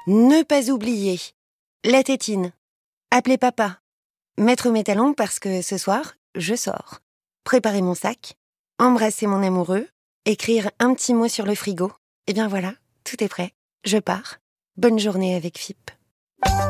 Ne pas oublier. La tétine. Appeler papa. Mettre mes talons parce que ce soir, je sors. Préparer mon sac. Embrasser mon amoureux. Écrire un petit mot sur le frigo. Et bien voilà, tout est prêt. Je pars. Bonne journée avec FIP.